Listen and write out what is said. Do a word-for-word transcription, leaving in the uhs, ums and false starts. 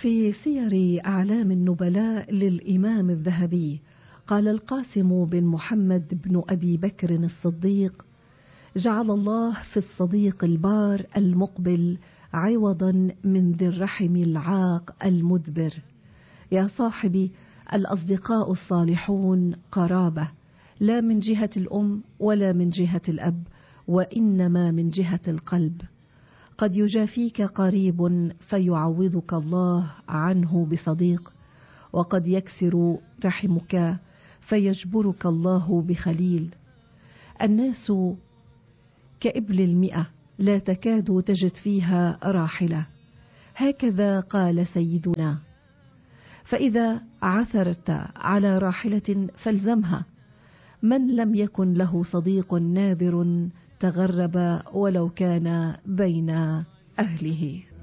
في سير أعلام النبلاء للإمام الذهبي قال القاسم بن محمد بن أبي بكر الصديق: جعل الله في الصديق البار المقبل عوضا من ذي الرحم العاق المدبر. يا صاحبي، الأصدقاء الصالحون قرابة، لا من جهة الأم ولا من جهة الأب، وإنما من جهة القلب. قد يجافيك قريب فيعوضك الله عنه بصديق، وقد يكسر رحمك فيجبرك الله بخليل. الناس كإبل المئة لا تكاد تجد فيها راحلة، هكذا قال سيدنا. فإذا عثرت على راحلة فالزمها. من لم يكن له صديق ناذر تغرب ولو كان بين أهله.